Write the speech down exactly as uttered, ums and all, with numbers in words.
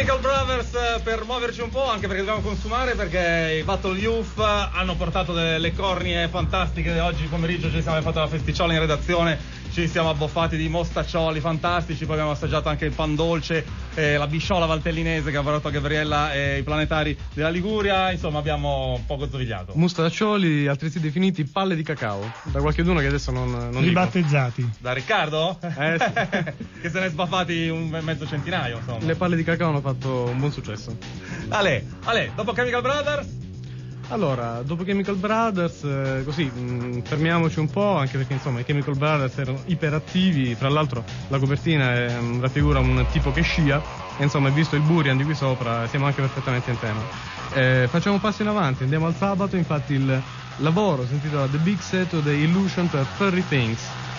Chemical Brothers per muoverci un po', anche perché dobbiamo consumare, perché i Battle Youth hanno portato delle cornie fantastiche. Oggi pomeriggio ci siamo fatti la festicciola in redazione, ci siamo abboffati di mostaccioli fantastici, poi abbiamo assaggiato anche il pan dolce, eh, la bisciola valtellinese che ha portato Gabriella e i planetari della Liguria. Insomma, abbiamo un po' gozzovigliato. Mostaccioli, altresì definiti palle di cacao, da qualcheduno che adesso non, non ribattezzati. Dico. Da Riccardo? Eh sì. Che se ne è sbaffati un mezzo centinaio, insomma. Le palle di cacao hanno fatto un buon successo. Ale, Ale, dopo Chemical Brothers? Allora, dopo Chemical Brothers, eh, così, mh, fermiamoci un po', anche perché insomma i Chemical Brothers erano iperattivi, fra l'altro la copertina è, mh, raffigura un tipo che scia, e insomma, visto il Burian di qui sopra, siamo anche perfettamente in tema. Eh, facciamo un passo in avanti, andiamo al sabato, infatti il lavoro si intitola The Big Set of the Illusion to Furry Things.